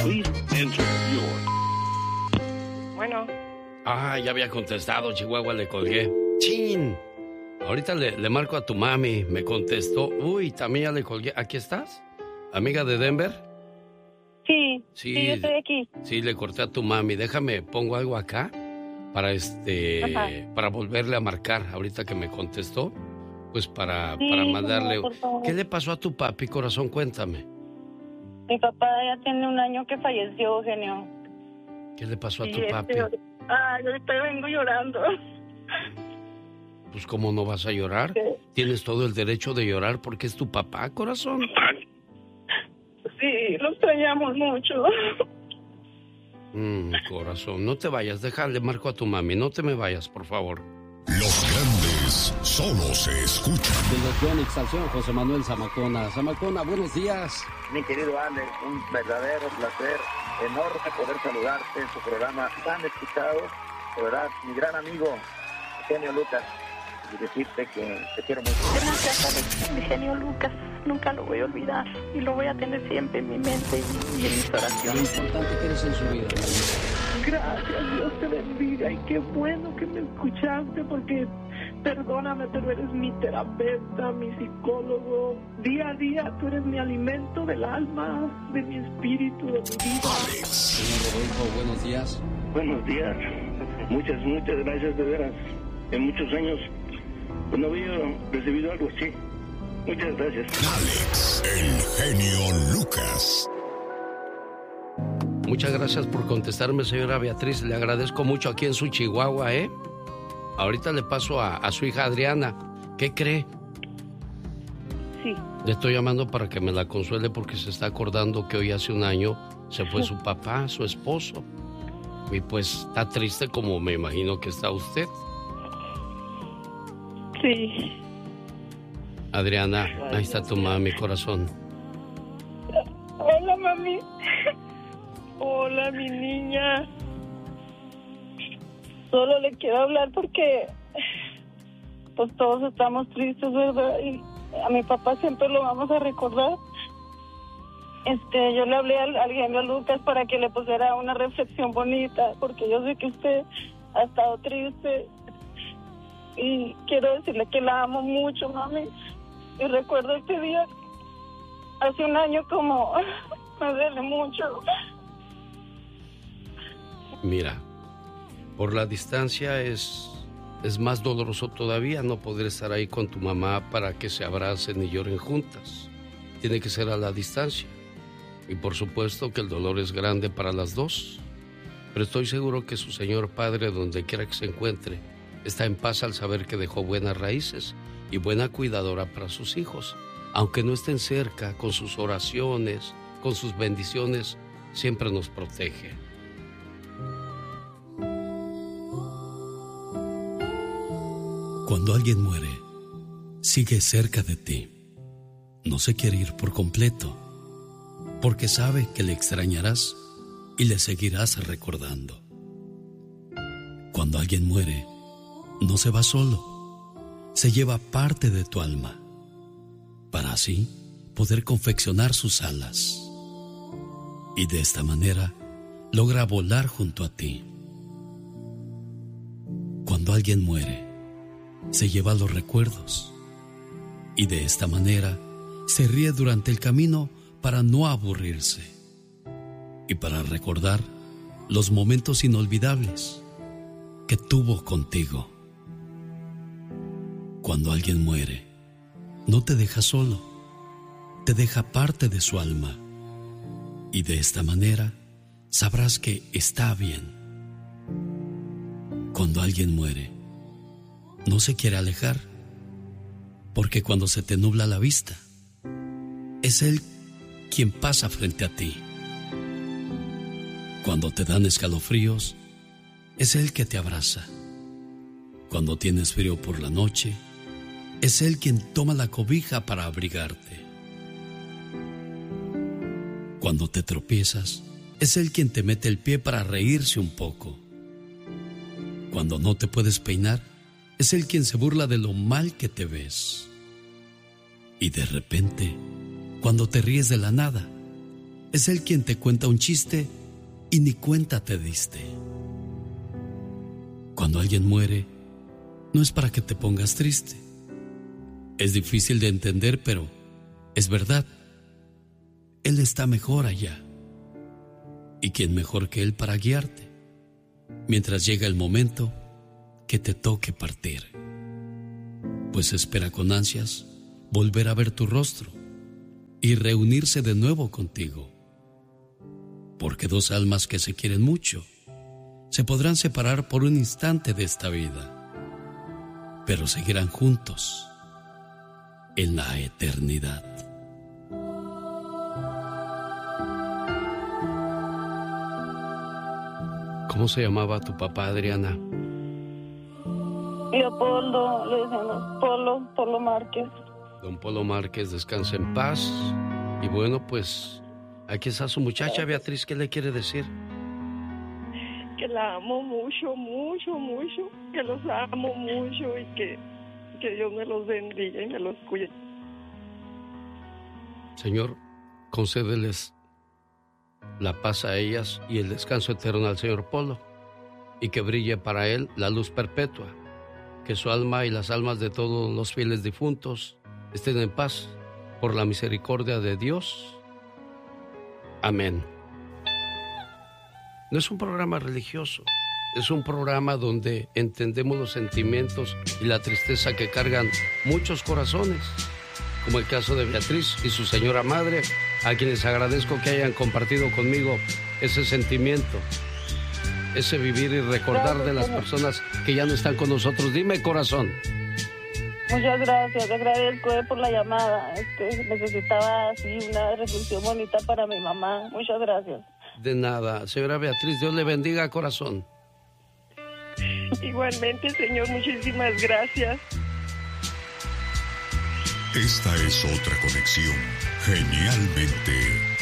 Please enter your... Bueno. Ya había contestado, Chihuahua, le colgué. ¡Chin! Ahorita le marco a tu mami, me contestó. Uy, también ya le colgué. ¿Aquí estás? ¿Amiga de Denver? Sí, yo estoy aquí. Sí, le corté a tu mami. Déjame, pongo algo acá para para volverle a marcar ahorita que me contestó. Pues para mandarle... ¿Qué le pasó a tu papi, corazón? Cuéntame. Mi papá ya tiene 1 año que falleció, genio. ¿Qué le pasó a tu papi? Ahorita vengo llorando. Pues, ¿cómo no vas a llorar? Sí. Tienes todo el derecho de llorar porque es tu papá, corazón. Sí, lo extrañamos mucho. Corazón, no te vayas, déjale, marco a tu mami. No te me vayas, por favor. Los grandes solo se escuchan. De Yonix al señor José Manuel Zamacona. Zamacona, buenos días. Mi querido Alex, un verdadero placer, enorme poder saludarte en tu programa tan escuchado. De verdad, mi gran amigo, Genio Lucas, y decirte que te quiero mucho. Gracias, Alex, mi genio Lucas. Nunca lo voy a olvidar y lo voy a tener siempre en mi mente y en mis Lo oraciones. importante que eres en su vida. Gracias, Dios te bendiga y qué bueno que me escuchaste porque perdóname, pero eres mi terapeuta, mi psicólogo. Día a día tú eres mi alimento del alma, de mi espíritu, de mi vida. Señor Rodolfo, buenos días. Buenos días. Muchas gracias, de veras. En muchos años pues no había recibido algo así. Muchas gracias. Alex, el genio Lucas. Muchas gracias por contestarme, señora Beatriz. Le agradezco mucho aquí en su Chihuahua, ¿eh? Ahorita le paso a su hija Adriana. ¿Qué cree? Sí. Le estoy llamando para que me la consuele porque se está acordando que hoy hace 1 año se fue su papá, su esposo. Y pues está triste como me imagino que está usted. Sí. Adriana, ahí está tu mami, corazón. Hola, mami. Hola, mi niña. Solo le quiero hablar porque pues todos estamos tristes, ¿verdad? Y a mi papá siempre lo vamos a recordar. Yo le hablé al genio Lucas para que le pusiera una reflexión bonita, porque yo sé que usted ha estado triste y quiero decirle que la amo mucho, mami. Y recuerdo este día, hace 1 año, como me duele mucho. Mira, por la distancia es más doloroso todavía no poder estar ahí con tu mamá para que se abracen y lloren juntas. Tiene que ser a la distancia. Y por supuesto que el dolor es grande para las dos. Pero estoy seguro que su señor padre, donde quiera que se encuentre, está en paz al saber que dejó buenas raíces y buena cuidadora para sus hijos. Aunque no estén cerca, con sus oraciones, con sus bendiciones, siempre nos protege. Cuando alguien muere, sigue cerca de ti. No se quiere ir por completo, porque sabe que le extrañarás y le seguirás recordando. Cuando alguien muere, no se va solo, se lleva parte de tu alma, para así poder confeccionar sus alas. Y de esta manera logra volar junto a ti. Cuando alguien muere, se lleva los recuerdos, y de esta manera se ríe durante el camino para no aburrirse y para recordar los momentos inolvidables que tuvo contigo. Cuando alguien muere, no te deja solo, te deja parte de su alma, y de esta manera sabrás que está bien. Cuando alguien muere, no se quiere alejar, porque cuando se te nubla la vista, es él quien pasa frente a ti. Cuando te dan escalofríos, es él que te abraza. Cuando tienes frío por la noche, es él quien toma la cobija para abrigarte. Cuando te tropiezas, es él quien te mete el pie para reírse un poco. Cuando no te puedes peinar, es él quien se burla de lo mal que te ves. Y de repente, cuando te ríes de la nada, es Él quien te cuenta un chiste y ni cuenta te diste. Cuando alguien muere, no es para que te pongas triste. Es difícil de entender, pero es verdad. Él está mejor allá. ¿Y quién mejor que Él para guiarte? Mientras llega el momento que te toque partir. Pues espera con ansias volver a ver tu rostro y reunirse de nuevo contigo. Porque dos almas que se quieren mucho se podrán separar por un instante de esta vida, pero seguirán juntos en la eternidad. ¿Cómo se llamaba tu papá, Adriana? Leopoldo, le decíamos Polo Márquez. Don Polo Márquez, descanse en paz. Y bueno, pues aquí está su muchacha, Beatriz. ¿Qué le quiere decir? Que la amo mucho, mucho, mucho. Que los amo mucho y que Dios me los bendiga y me los cuide. Señor, concédeles la paz a ellas y el descanso eterno al señor Polo, y que brille para él la luz perpetua, que su alma y las almas de todos los fieles difuntos estén en paz por la misericordia de Dios. Amén. No es un programa religioso, es un programa donde entendemos los sentimientos y la tristeza que cargan muchos corazones, como el caso de Beatriz y su señora madre, a quienes agradezco que hayan compartido conmigo ese sentimiento, ese vivir y recordar de las personas que ya no están con nosotros. Dime, corazón. Muchas gracias, te agradezco por la llamada. Necesitaba así una reflexión bonita para mi mamá. Muchas gracias. De nada, señora Beatriz, Dios le bendiga, corazón. Igualmente, señor, muchísimas gracias. Esta es otra conexión genialmente